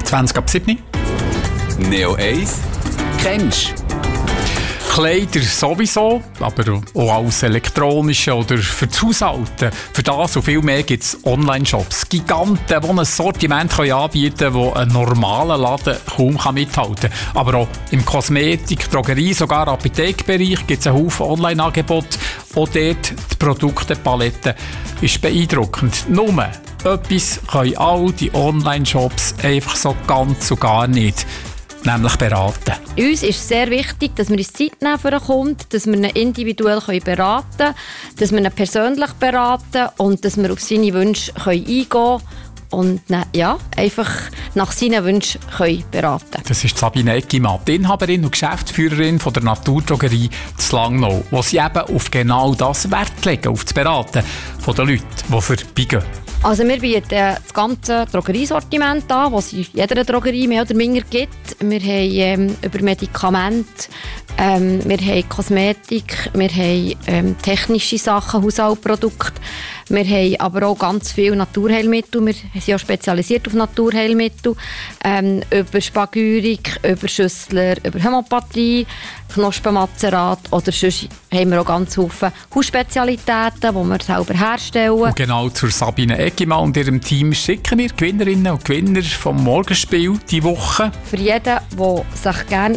20 ab 7. Neo 1 kennst du? Kleider sowieso, aber auch alles Elektronische oder für das Haushalten. Für das und viel mehr gibt es Online-Shops. Giganten, die ein Sortiment anbieten können, das ein normaler Laden kaum mithalten kann. Aber auch im Kosmetik-, Drogerie-, sogar Apothekenbereich gibt es einen Haufen Online-Angebote. Auch dort die Produktepalette ist beeindruckend. Nur etwas können all die Online-Shops einfach so ganz und gar nicht. Nämlich beraten. Uns ist sehr wichtig, dass wir uns Zeit nehmen für einen Kunden, dass wir ihn individuell beraten können, dass wir ihn persönlich beraten und dass wir auf seine Wünsche eingehen können und ihn, einfach nach seinen Wünschen beraten können. Das ist Sabine Eggimann, die Inhaberin und Geschäftsführerin von der Naturdrogerie zu Langnau, wo sie eben auf genau das Wert legen, auf das Beraten der Leute, die vorbeigehen. Also wir bieten das ganze Drogeriesortiment an, das es in jeder Drogerie mehr oder weniger gibt. Wir haben über Medikamente, wir haben Kosmetik, wir haben technische Sachen, Haushaltsprodukte. Wir haben aber auch ganz viele Naturheilmittel. Wir sind auch spezialisiert auf Naturheilmittel. Über Spagyrik, über Schüssler, über Hämopathie, Knospenmazerat oder sonst haben wir auch ganz viele Hausspezialitäten, die wir selber herstellen. Und genau zur Sabine Eggimann und ihrem Team schicken wir Gewinnerinnen und Gewinner vom Morgenspiel diese Woche. Für jeden, der sich gerne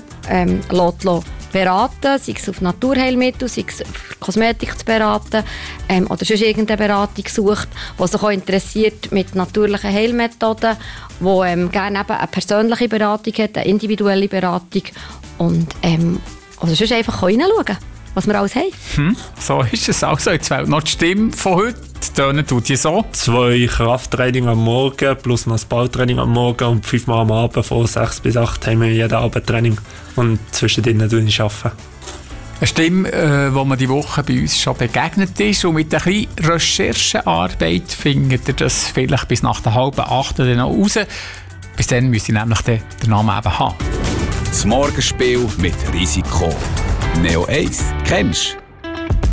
beraten, sei es auf Naturheilmittel, sei es auf Kosmetik zu beraten oder sonst irgendeine Beratung sucht, die sich auch interessiert mit natürlichen Heilmethoden, die gerne eben eine persönliche Beratung hat, eine individuelle Beratung und oder sonst einfach reinschauen, was wir alles haben. So ist es also. Jetzt fehlt noch die Stimme von heute. Tönen tut die so. 2 Krafttraining am Morgen plus noch das Balltraining am Morgen und 5-mal am Abend von 6 bis 8 haben wir jeden Abend Training und zwischendrin arbeiten. Eine Stimme, die man die Woche bei uns schon begegnet ist und mit ein bisschen Recherchearbeit findet ihr das vielleicht bis nach der 7:30 dann noch raus. Bis dann müsst ihr nämlich den Namen eben haben. Das Morgenspiel mit Risiko. Neo 1 kennst du?